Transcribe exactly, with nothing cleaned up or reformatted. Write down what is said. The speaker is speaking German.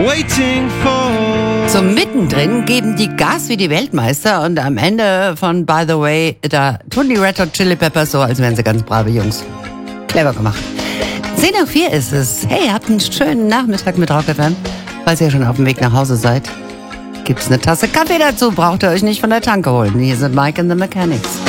Waiting for. So mittendrin geben die Gas wie die Weltmeister und am Ende von By the Way, da tun die Red Hot Chili Peppers so, als wären sie ganz brave Jungs. Clever gemacht. zehn Uhr vier ist es. Hey, habt einen schönen Nachmittag mit Rock F M. Falls ihr schon auf dem Weg nach Hause seid, gibt's eine Tasse Kaffee dazu. Braucht ihr euch nicht von der Tanke holen. Hier sind Mike and the Mechanics.